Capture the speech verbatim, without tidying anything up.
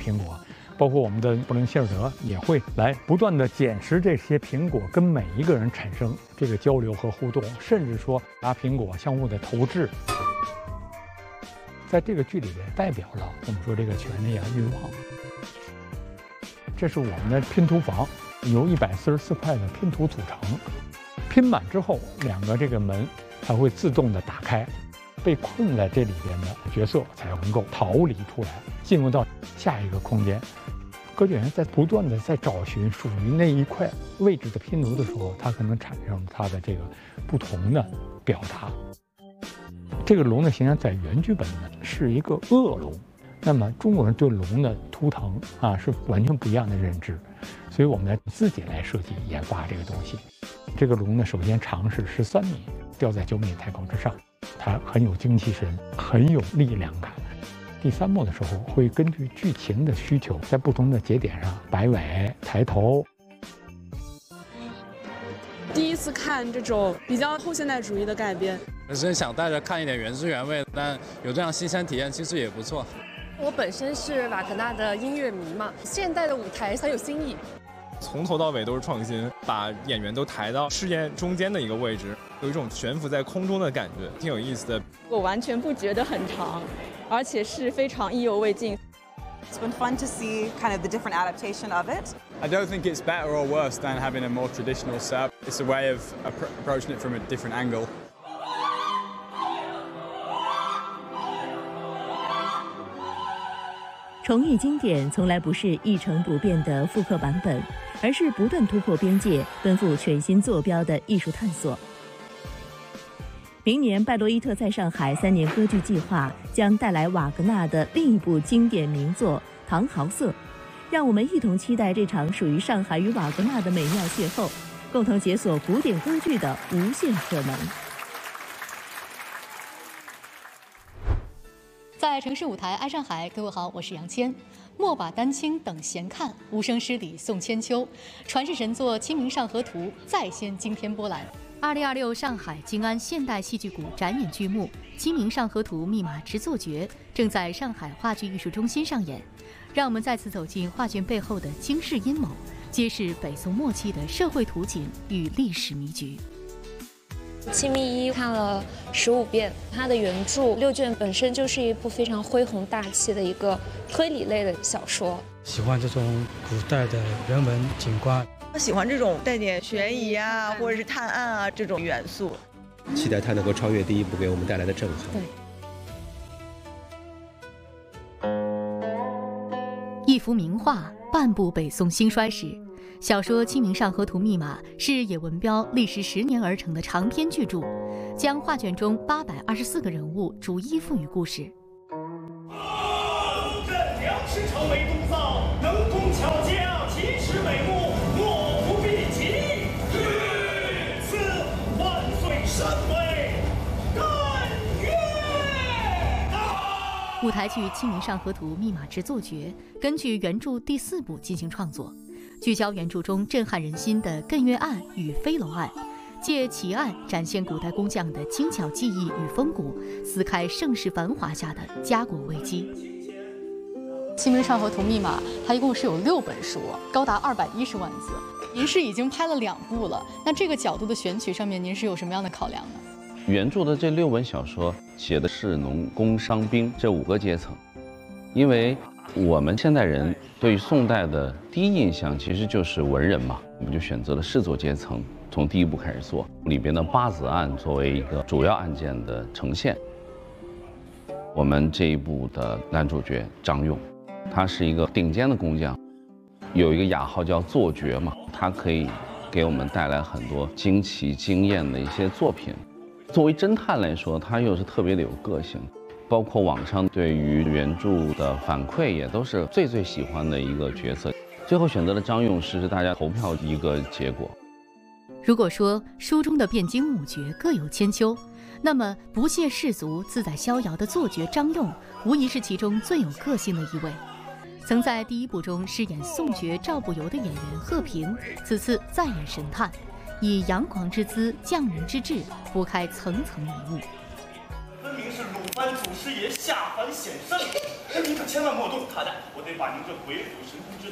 苹果。包括我们的布伦希尔德也会来不断的捡拾这些苹果，跟每一个人产生这个交流和互动，甚至说拿苹果相互的投掷。在这个剧里边，代表了我们说这个权力啊、欲望。这是我们的拼图房，由一百四十四块的拼图组成，拼满之后，两个这个门才会自动的打开。被困在这里边的角色才能够逃离出来，进入到下一个空间。歌剧演员在不断的在找寻属于那一块位置的拼图的时候，它可能产生它的这个不同的表达。这个龙的形象在原剧本呢是一个恶龙，那么中国人对龙的图腾啊是完全不一样的认知，所以我们来自己来设计研发这个东西。这个龙呢，首先长是十三米，吊在九米太空之上。它很有精气神，很有力量感。第三幕的时候，会根据剧情的需求，在不同的节点上摆尾、抬头。 第一次看这种比较后现代主义的改编， 本身想带着看一点原汁原味，但有这样新鲜体验，其实也不错。 我本身是瓦格纳的音乐迷嘛，现代的舞台很有新意。 从头到尾都是创新，把演员都抬到事件中间的一个位置，有一种悬浮在空中的感觉，挺有意思的。 我完全不觉得很长，而且是非常意犹未尽。 It's been fun to see kind of the different adaptation of it. I don't think it's better or worse than having a more traditional setup. It's a way of approaching it from a different angle. 重艺经典从来不是一成不变的复刻版本，而是不断突破边界、奔赴全新坐标的艺术探索。明年，拜罗伊特在上海三年歌剧计划将带来瓦格纳的另一部经典名作《唐豪瑟》，让我们一同期待这场属于上海与瓦格纳的美妙邂逅，共同解锁古典歌剧的无限可能。 在城市舞台爱上海，各位好，我是杨谦。莫把丹青等闲看，无声诗里送千秋。传世神作《清明上河图》再现惊天波澜。二零二六上海静安现代戏剧谷展演剧目《清明上河图》密码制作角正在上海话剧艺术中心上演。让我们再次走进画卷背后的惊世阴谋，揭示北宋末期的社会图景与历史迷局。 清明一看了十五遍，它的原著六卷本身就是一部非常恢宏大气的一个推理类的小说。 喜欢这种古代的人文景观， 喜欢这种带点悬疑啊，或者是探案啊这种元素。 期待它能够超越第一部给我们带来的震撼。 对，一幅名画，半部北宋兴衰史。小说《清明上河图密码》是野文彪历时十年而成的长篇巨著，将画卷中八百二十四个人物逐一赋予故事。 朕梁师成为督造，能工巧匠，奇耻美目，莫不必及。御赐万岁神威，甘愿。 舞台剧《清明上河图密码》制作角根据原著第四部进行创作。聚焦原著中震撼人心的艮岳案与飞楼案，借奇案展现古代工匠的精巧技艺与风骨，撕开盛世繁华下的家国危机。《清明上河图密码》它一共是有六本书，高达二百一十万字。您是已经拍了两部了，那这个角度的选取上面，您是有什么样的考量呢？ 原著的这六本小说写的士农工商兵这五个阶层，因为我们现代人对于宋代的第一印象其实就是文人嘛，我们就选择了士族阶层，从第一部开始做，里边的八子案作为一个主要案件的呈现。我们这一部的男主角张用，他是一个顶尖的工匠，有一个雅号叫作绝嘛，他可以给我们带来很多惊奇惊艳的一些作品。作为侦探来说，他又是特别的有个性。包括网上对于原著的反馈也都是最最喜欢的一个角色，最后选择了张用是大家投票的一个结果。 如果说书中的汴京五绝各有千秋，那么不屑世俗、自在逍遥的作绝张用，无疑是其中最有个性的一位。曾在第一部中饰演宋爵赵不由的演员贺平，此次再演神探，以阳狂之姿、匠人之志，拨开层层迷雾。 分明是鲁班祖师爷下凡显圣， 你可千万莫动他的，我得把您这鬼斧神工之